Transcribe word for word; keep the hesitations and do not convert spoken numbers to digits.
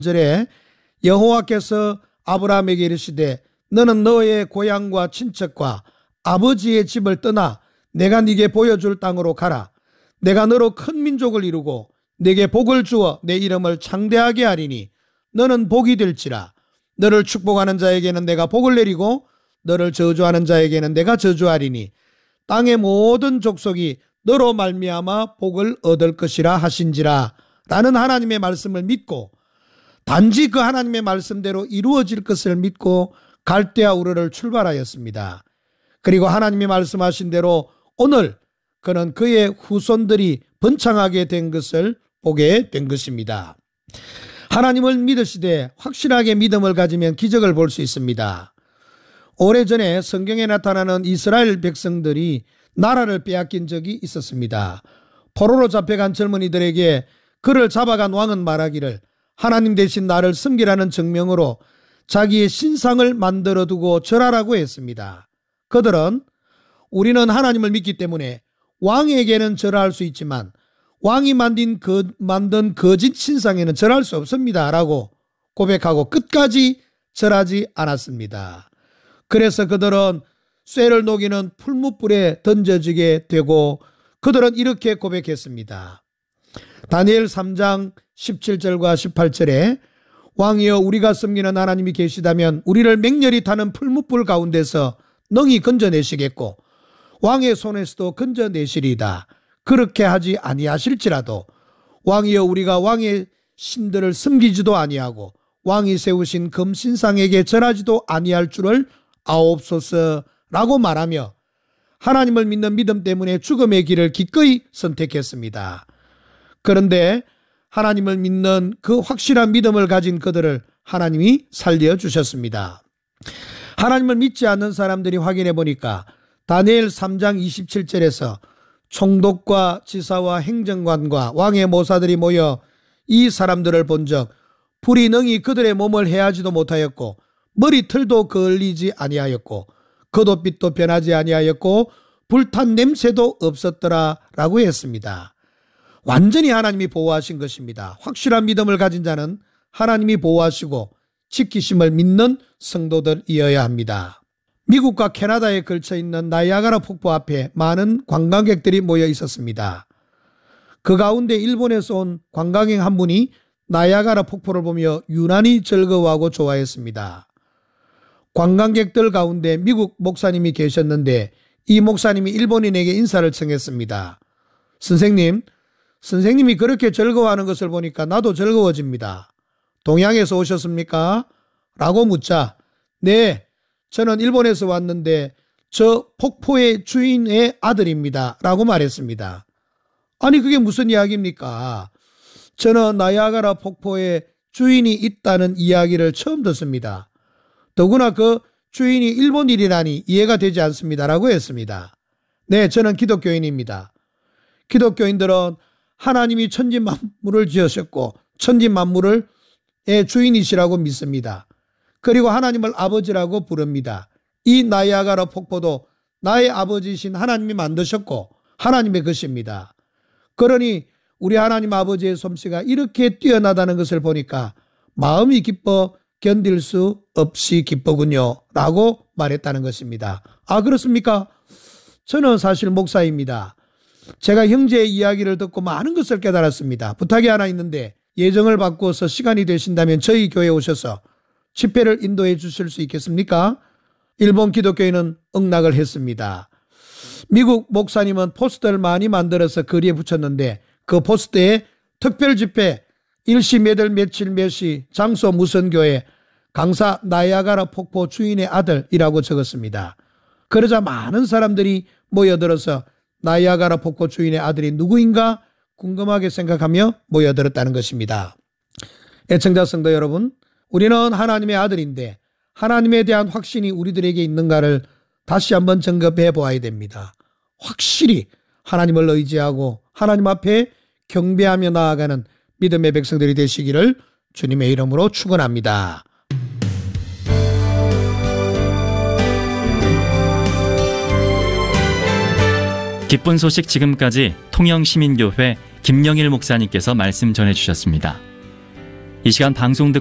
절에 여호와께서 아브라함에게 이르시되 너는 너의 고향과 친척과 아버지의 집을 떠나 내가 네게 보여줄 땅으로 가라. 내가 너로 큰 민족을 이루고 네게 복을 주어 내 이름을 창대하게 하리니 너는 복이 될지라. 너를 축복하는 자에게는 내가 복을 내리고 너를 저주하는 자에게는 내가 저주하리니 땅의 모든 족속이 너로 말미암아 복을 얻을 것이라 하신지라. 라는 하나님의 말씀을 믿고 단지 그 하나님의 말씀대로 이루어질 것을 믿고 갈대아 우르를 출발하였습니다. 그리고 하나님이 말씀하신 대로 오늘 그는 그의 후손들이 번창하게 된 것을 보게 된 것입니다. 하나님을 믿으시되 확실하게 믿음을 가지면 기적을 볼 수 있습니다. 오래전에 성경에 나타나는 이스라엘 백성들이 나라를 빼앗긴 적이 있었습니다. 포로로 잡혀간 젊은이들에게 그를 잡아간 왕은 말하기를 하나님 대신 나를 섬기라는 증명으로 자기의 신상을 만들어 두고 절하라고 했습니다. 그들은 우리는 하나님을 믿기 때문에 왕에게는 절할 수 있지만 왕이 만든, 그, 만든 거짓 신상에는 절할 수 없습니다 라고 고백하고 끝까지 절하지 않았습니다. 그래서 그들은 쇠를 녹이는 풀무불에 던져지게 되고 그들은 이렇게 고백했습니다. 다니엘 삼 장 십칠 절과 십팔 절에 왕이여 우리가 섬기는 하나님이 계시다면 우리를 맹렬히 타는 풀무불 가운데서 능히 건져내시겠고 왕의 손에서도 건져내시리이다. 그렇게 하지 아니하실지라도 왕이여 우리가 왕의 신들을 섬기지도 아니하고 왕이 세우신 금신상에게 절하지도 아니할 줄을 아옵소서라고 말하며 하나님을 믿는 믿음 때문에 죽음의 길을 기꺼이 선택했습니다. 그런데 하나님을 믿는 그 확실한 믿음을 가진 그들을 하나님이 살려주셨습니다. 하나님을 믿지 않는 사람들이 확인해 보니까 다니엘 삼 장 이십칠 절에서 총독과 지사와 행정관과 왕의 모사들이 모여 이 사람들을 본즉 불이 능히 그들의 몸을 해하지도 못하였고 머리털도 그을리지 아니하였고 겉옷빛도 변하지 아니하였고 불탄 냄새도 없었더라 라고 했습니다. 완전히 하나님이 보호하신 것입니다. 확실한 믿음을 가진 자는 하나님이 보호하시고 지키심을 믿는 성도들이어야 합니다. 미국과 캐나다에 걸쳐있는 나이아가라 폭포 앞에 많은 관광객들이 모여 있었습니다. 그 가운데 일본에서 온 관광객 한 분이 나이아가라 폭포를 보며 유난히 즐거워하고 좋아했습니다. 관광객들 가운데 미국 목사님이 계셨는데 이 목사님이 일본인에게 인사를 청했습니다. 선생님, 선생님이 그렇게 즐거워하는 것을 보니까 나도 즐거워집니다. 동양에서 오셨습니까? 라고 묻자 네, 저는 일본에서 왔는데 저 폭포의 주인의 아들입니다. 라고 말했습니다. 아니 그게 무슨 이야기입니까? 저는 나이아가라 폭포의 주인이 있다는 이야기를 처음 듣습니다. 더구나 그 주인이 일본인이라니 이해가 되지 않습니다. 라고 했습니다. 네, 저는 기독교인입니다. 기독교인들은 하나님이 천지만물을 지으셨고 천지만물의 주인이시라고 믿습니다. 그리고 하나님을 아버지라고 부릅니다. 이 나이아가라 폭포도 나의 아버지이신 하나님이 만드셨고 하나님의 것입니다. 그러니 우리 하나님 아버지의 솜씨가 이렇게 뛰어나다는 것을 보니까 마음이 기뻐 견딜 수 없이 기쁘군요 라고 말했다는 것입니다. 아 그렇습니까? 저는 사실 목사입니다. 제가 형제의 이야기를 듣고 많은 것을 깨달았습니다. 부탁이 하나 있는데 예정을 바꾸어서 시간이 되신다면 저희 교회에 오셔서 집회를 인도해 주실 수 있겠습니까? 일본 기독교인은 응낙을 했습니다. 미국 목사님은 포스터를 많이 만들어서 거리에 붙였는데 그 포스터에 특별 집회 일시 몇월 며칠 몇시 장소 무슨 교회 강사 나이아가라 폭포 주인의 아들이라고 적었습니다. 그러자 많은 사람들이 모여들어서 나이아가라 폭포 주인의 아들이 누구인가 궁금하게 생각하며 모여들었다는 것입니다. 애청자 성도 여러분, 우리는 하나님의 아들인데 하나님에 대한 확신이 우리들에게 있는가를 다시 한번 점검해 보아야 됩니다. 확실히 하나님을 의지하고 하나님 앞에 경배하며 나아가는 믿음의 백성들이 되시기를 주님의 이름으로 축원합니다. 기쁜 소식 지금까지 통영시민교회 김영일 목사님께서 말씀 전해주셨습니다. 이 시간 방송 듣